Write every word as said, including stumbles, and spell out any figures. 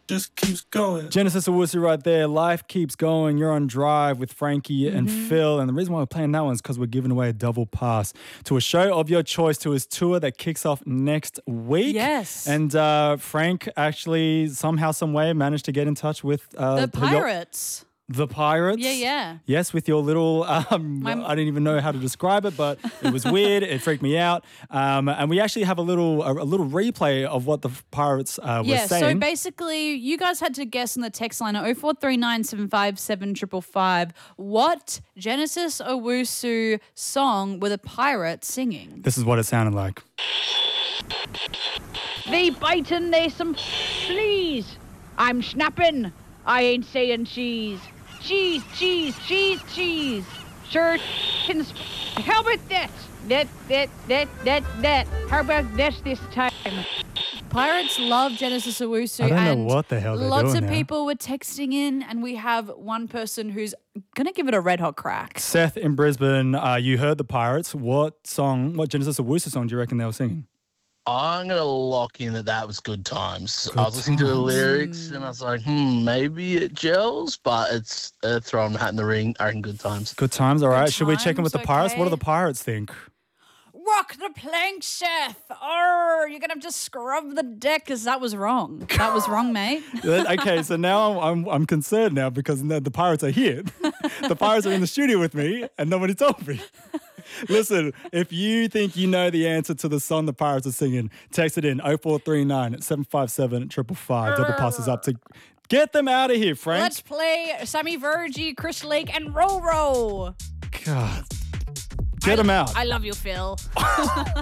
just keeps going. Genesis Owusu right there. Life keeps going. You're on Drive with Frankie mm-hmm. and Phil. And the reason why we're playing that one is because we're giving away a double pass to a show of your choice to his tour that kicks off next week. Yes. And uh, Frank actually somehow, some way managed to get in touch with uh, the Pirates. The Pirates? Yeah, yeah. Yes, with your little, um, My... I didn't even know how to describe it, but it was weird. It freaked me out. Um, and we actually have a little a, a little replay of what the Pirates uh, were yeah, saying. Yeah, so basically, you guys had to guess on the text line at oh four three nine, seven five seven, five five five what Genesis Owusu song were the Pirates singing. This is what it sounded like. They biting, they some fleas. I'm snapping. I ain't saying cheese. Cheese, cheese, cheese, cheese. Sure, can sp- how about that? That, that, that, that, that. How about this this time? Pirates love Genesis Owusu. I don't and know what the hell they're lots doing of now. people were texting in, and we have one person who's going to give it a red hot crack. Seth in Brisbane, uh, you heard the Pirates. What song, what Genesis Owusu song do you reckon they were singing? I'm going to lock in that that was Good Times. Good I was listening times. to the lyrics and I was like, hmm, maybe it gels, but it's uh, throwing my hat in the ring. I reckon Good Times. Good Times, all right. Good Should we check in with the times, Pirates? okay. What do the Pirates think? Rock the plank, Seth. Oh, you're going to have to scrub the deck because that was wrong. That was wrong, mate. Okay, so now I'm I'm concerned now because now the Pirates are here. The Pirates are in the studio with me and nobody told me. Listen, if you think you know the answer to the song the Pirates are singing, text it in oh four three nine, seven five seven, five five five. Double passes up to get them out of here, Frank. Let's play Sammy Vergie, Chris Lake, and Roro. God. Get them out. I love you, Phil.